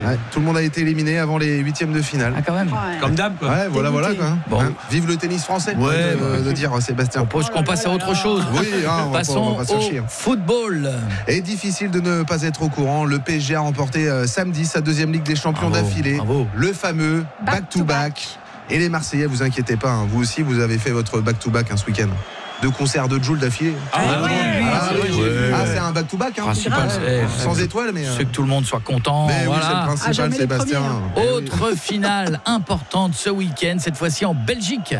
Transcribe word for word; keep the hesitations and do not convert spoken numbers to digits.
Ouais, tout le monde a été éliminé avant les huitièmes de finale. Ah, quand même. Ouais. Comme d'hab, quoi. Ouais, voilà, voilà quoi. Bon. Hein, vive le tennis français. Ouais, de, bah, de dire Sébastien. Je propose qu'on passe à autre chose. Oui, hein, on va pas- Passons on va pas se au chier. football. Et difficile de ne pas être au courant. Le P S G a remporté euh, samedi sa deuxième Ligue des Champions Bravo, d'affilée. bravo. Le fameux back-to-back. Et les Marseillais, vous inquiétez pas, hein, vous aussi, vous avez fait votre back-to-back hein, ce week-end. Deux concerts de Jul d'affilée. Ah, Ah, oui, ouais. oui, Ah, c'est vrai, oui. j'ai vu. Ah, c'est un back-to-back. Hein. Principal, Ouais. c'est- Sans étoile, mais. euh, C'est que tout le monde soit content. Mais oui, c'est le voilà. Ah, principal, jamais les Sébastien. premiers, hein. Eh oui. Autre finale importante ce week-end, cette fois-ci en Belgique.